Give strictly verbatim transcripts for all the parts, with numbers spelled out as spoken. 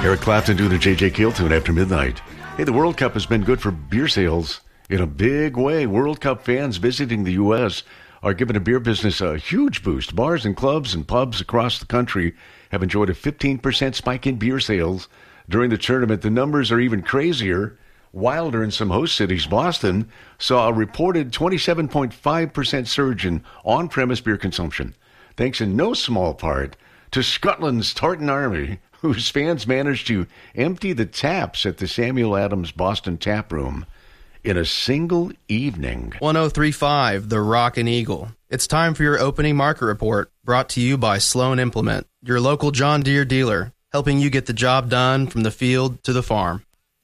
Eric Clapton doing a J J Keel tune after midnight. Hey, the World Cup has been good for beer sales in a big way. World Cup fans visiting the U S are giving the beer business a huge boost. Bars and clubs and pubs across the country have enjoyed a fifteen percent spike in beer sales during the tournament. The numbers are even crazier, wilder in some host cities. Boston saw a reported twenty-seven point five percent surge in on-premise beer consumption, thanks in no small part to Scotland's Tartan Army, whose fans managed to empty the taps at the Samuel Adams Boston Tap Room in a single evening. one oh three point five, The Rockin' Eagle. It's time for your opening market report, brought to you by Sloan Implement, your local John Deere dealer, helping you get the job done from the field to the farm.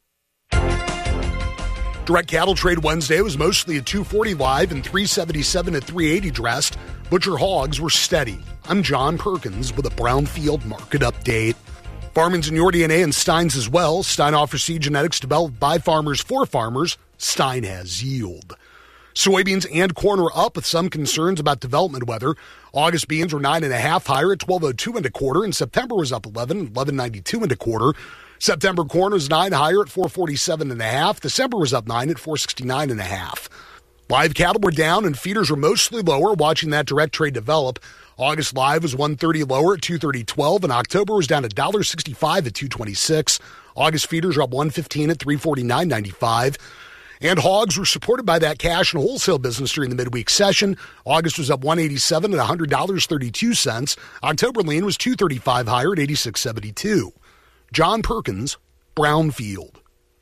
Direct Cattle Trade Wednesday was mostly at two forty live and three seventy-seven at three eighty dressed. Butcher hogs were steady. I'm John Perkins with a Brownfield market update. Farming's in your D N A and Stein's as well. Stein offers seed genetics developed by farmers for farmers. Stein has yield. Soybeans and corn are up with some concerns about development weather. August beans were nine and a half higher at twelve oh two and a quarter, and September was up eleven, eleven ninety-two and a quarter. September corn was nine higher at four forty-seven and a half. December was up nine at four sixty-nine and a half. Live cattle were down and feeders were mostly lower, watching that direct trade develop. August live was one thirty lower at two thirty twelve, and October was down one sixty-five at two twenty-six. August feeders are up one fifteen at three forty-nine ninety-five. And hogs were supported by that cash and wholesale business during the midweek session. August was up one eighty-seven at one hundred thirty-two cents. October lean was two thirty-five higher at eighty-six seventy-two. John Perkins, Brownfield.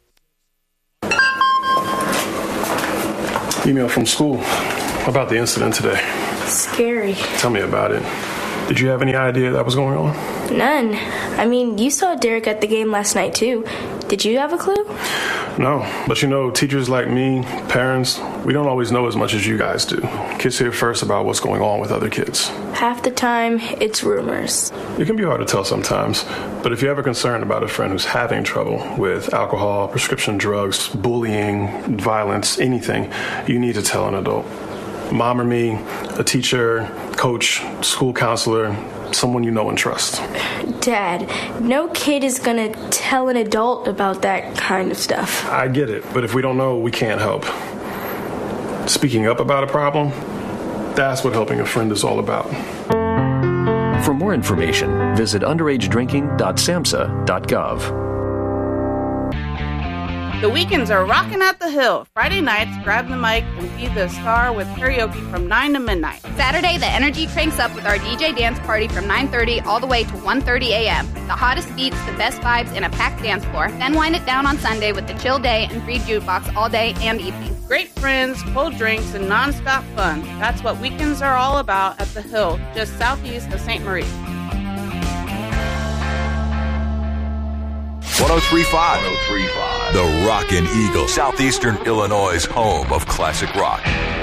Email from school about the incident today. Scary. Tell me about it. Did you have any idea that was going on? None. I mean, you saw Derek at the game last night, too. Did you have a clue? No, but you know, teachers like me, parents, we don't always know as much as you guys do. Kids hear first about what's going on with other kids. Half the time, it's rumors. It can be hard to tell sometimes, but if you're ever concerned about a friend who's having trouble with alcohol, prescription drugs, bullying, violence, anything, you need to tell an adult. Mom or me, a teacher, coach, school counselor, someone you know and trust. Dad, no kid is gonna tell an adult about that kind of stuff. I get it, but if we don't know, we can't help. Speaking up about a problem, that's what helping a friend is all about. For more information, visit underage drinking dot samhsa dot gov. The weekends are rocking at the Hill. Friday nights, grab the mic and be the star with karaoke from nine to midnight. Saturday, the energy cranks up with our D J dance party from nine thirty all the way to one thirty a.m. The hottest beats, the best vibes, and a packed dance floor. Then wind it down on Sunday with the chill day and free jukebox all day and evening. Great friends, cold drinks, and nonstop fun. That's what weekends are all about at the Hill, just southeast of Saint Marie. one oh three point five The Rockin' Eagle, Southeastern Illinois' home of classic rock.